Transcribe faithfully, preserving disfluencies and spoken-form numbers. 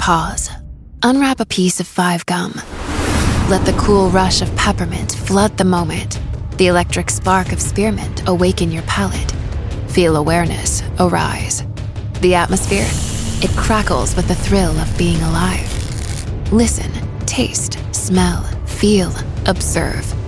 Pause. Unwrap a piece of five gum. Let the cool rush of peppermint flood the moment. The electric spark of spearmint awaken your palate. Feel awareness arise. The atmosphere, it crackles with the thrill of being alive. Listen, taste, smell, feel, observe.